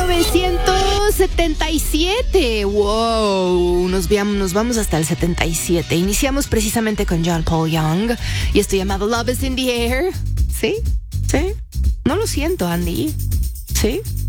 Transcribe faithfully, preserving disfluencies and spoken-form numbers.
novecientos setenta y siete. Wow, nos, veamos, nos vamos hasta el setenta y siete. Iniciamos precisamente con John Paul Young y esto llamado Love is in the Air. ¿Sí? ¿Sí? No lo siento, Andy. ¿Sí?